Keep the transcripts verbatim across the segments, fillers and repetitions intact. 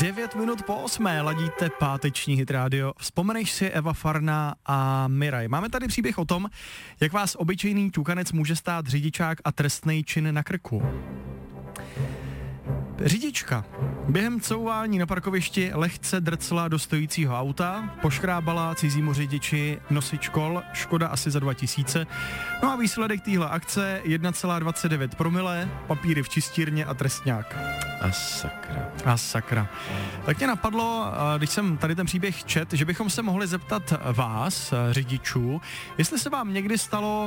devět minut po osmé ladíte páteční Hit Radio. Vzpomeneš si Eva Farná a Miraj. Máme tady příběh o tom, jak vás obyčejný ťukanec může stát řidičák a trestnej čin na krku. Řidička během couvání na parkovišti lehce drcla do stojícího auta, poškrábala cizímu řidiči nosič kol, škoda asi za dva tisíce. No a výsledek téhle akce jedna celá dvacet devět promile, papíry v čistírně a trestňák. A sakra. A sakra. Tak mě napadlo, když jsem tady ten příběh čet, že bychom se mohli zeptat vás, řidičů, jestli se vám někdy stalo,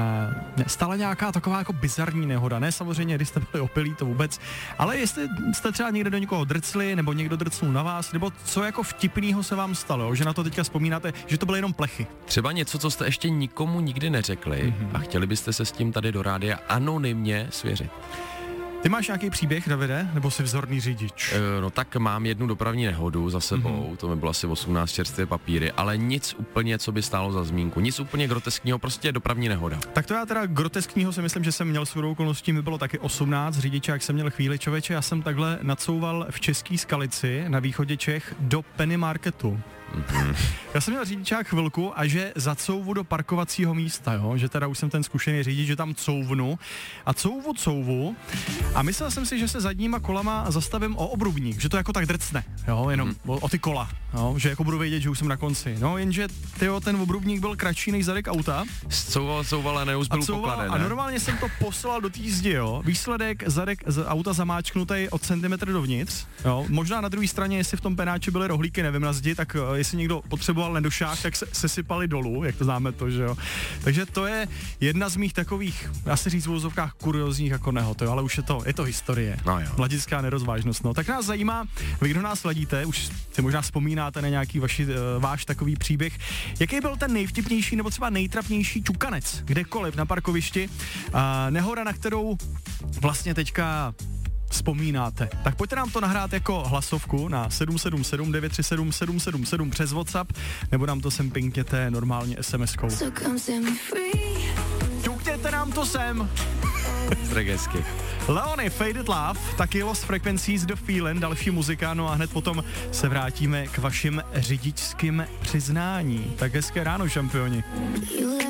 stala nějaká taková jako bizarní nehoda. Ne samozřejmě, když jste byli opilí, to vůbec, ale jestli jste třeba někde do někoho drcli, nebo někdo drcnul na vás, nebo co jako vtipnýho se vám stalo, že na to teďka vzpomínáte, že to byly jenom plechy. Třeba něco, co jste ještě nikomu nikdy neřekli mm-hmm. a chtěli byste se s tím tady do rádia anonymně svěřit. Ty máš nějaký příběh, Davide, nebo jsi vzorný řidič? E, no tak mám jednu dopravní nehodu za sebou, mm-hmm. to mi bylo asi osmnáct čerstvé papíry, ale nic úplně, co by stálo za zmínku, nic úplně groteskního, prostě dopravní nehoda. Tak to já teda groteskního si myslím, že jsem měl shodou okolností, mi bylo taky osmnáct, řidičák jsem měl chvíli, člověče, já jsem takhle nacouval v Český Skalici na východě Čech do Penny Marketu. Mm-hmm. Já jsem měl řidičák chvilku a že zacouvu do parkovacího místa, jo? Že teda už jsem ten zkušený řidič, že tam couvnu a couvu couvu a myslel jsem si, že se zadníma kolama zastavím o obrubník, že to jako tak drcne, jo? Jenom mm. o, o ty kola, jo? Že jako budu vědět, že už jsem na konci, no jenže tyjo, ten obrubník byl kratší než zadek auta. Couval, couval a neuzbyl pokladen, a normálně jsem to poslal do té zdi, jo? Výsledek zadek z auta zamáčknutý o centimetr dovnitř, jo? Možná na druhé straně, jestli v tom penáči byly rohlíky, nevím, na zdi, tak jestli někdo potřeboval nedošák, tak se sesypali dolů, jak to známe to, že jo. Takže to je jedna z mých takových, já si říct v úvozovkách kuriozních jako nehod, jo, ale už je to, je to historie. No jo. Mladická nerozvážnost, no. Tak nás zajímá, vy kdo nás ladíte, už si možná vzpomínáte na nějaký vaši, uh, váš takový příběh. Jaký byl ten nejvtipnější nebo třeba nejtrapnější ťukanec, kdekoliv na parkovišti? Uh, nehoda, na kterou vlastně teďka vzpomínáte. Tak pojďte nám to nahrát jako hlasovku na sedm sedm sedm devět tři sedm sedm sedm sedm přes WhatsApp, nebo nám to sem pinkněte normálně SMSkou. Ťukněte nám to sem. Tregesky. Leony, Faded Love, taky Lost Frequencies, The Feeling, další muzika, no a hned potom se vrátíme k vašim řidičským přiznání. Tak hezké ráno, šampioni.